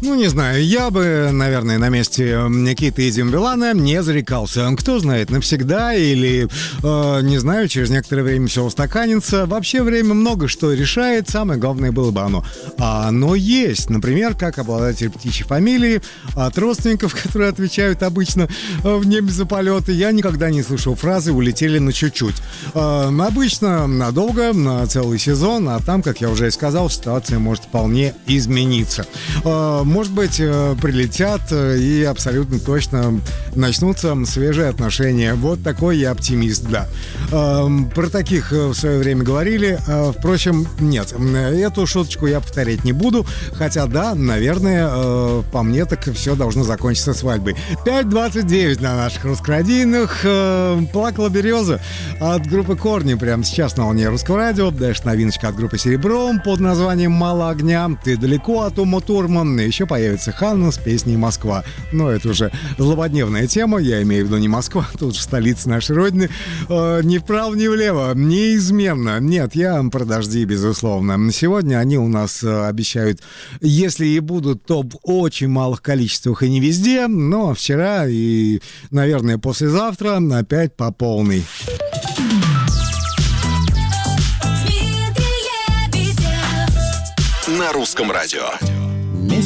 Ну, не знаю, я бы, наверное, на месте Никиты и Дембелана не зарекался. Кто знает, навсегда или, не знаю, через некоторое время все устаканится. Вообще время много что решает, самое главное было бы оно. А оно есть. Например, как обладатель птичьей фамилии, от родственников, которые отвечают обычно в небе за полеты, я никогда не слышал фразы «улетели на чуть-чуть». Обычно надолго, на целый сезон, а там, как я уже и сказал, ситуация может вполне измениться. Может быть, прилетят и абсолютно точно начнутся свежие отношения. Вот такой я оптимист, да. Про таких в свое время говорили. Впрочем, нет, эту шуточку я повторять не буду. Хотя, да, наверное, по мне так все должно закончиться свадьбой. 5:29 на наших русскорадийных. «Плакала береза» от группы «Корни» прямо сейчас на волне Русского радио. Дальше новиночка от группы «Серебро» под названием «Мало огня». «Ты далеко от Ума Турман». Еще появится Ханна с песней «Москва». Но это уже злободневная тема. Я имею в виду не Москва, тут же столица нашей родины. Ни вправо, ни влево. Неизменно. Нет, я про дожди, безусловно. Сегодня они у нас обещают, если и будут, то в очень малых количествах и не везде. Но вчера и, наверное, послезавтра опять по полной. На русском радио.